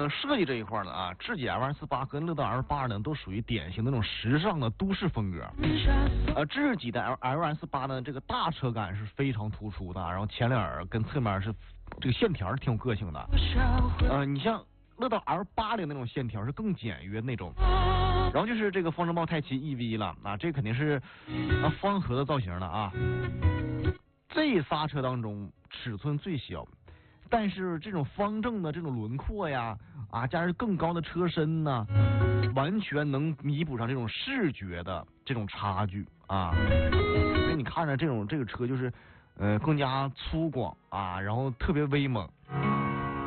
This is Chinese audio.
设计这一块呢啊，智己 L248跟乐道 L8呢都属于典型的那种时尚的都市风格。智己的 L248呢，这个大车感是非常突出的，然后前脸跟侧面是这个线条是挺有个性的。你像乐道 L80那种线条是更简约那种。然后就是这个方程豹太七 EV 了啊，这肯定是方盒的造型了啊。这仨车当中尺寸最小，但是这种方正的这种轮廓呀加上更高的车身呢，完全能弥补上这种视觉的这种差距啊。所以你看着这个车就是更加粗犷啊，然后特别威猛。